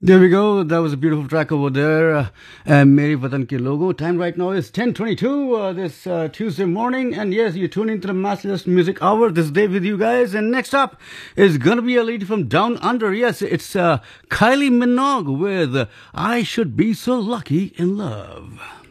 There we go. That was a beautiful track over there. Meri Vatan Ke Logo. Time right now is 10:22 this Tuesday morning. And yes, you tune into the Masterless Music Hour this day with you guys. And next up is going to be a lady from Down Under. Yes, it's Kylie Minogue with I Should Be So Lucky in Love.